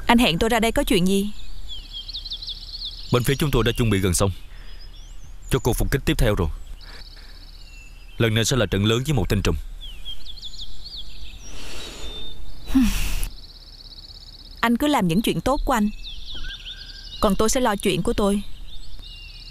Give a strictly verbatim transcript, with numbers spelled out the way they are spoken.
Anh hẹn tôi ra đây có chuyện gì? Bên phía chúng tôi đã chuẩn bị gần xong cho cuộc phục kích tiếp theo rồi. Lần này sẽ là trận lớn với một tên trùm. Anh cứ làm những chuyện tốt của anh, còn tôi sẽ lo chuyện của tôi.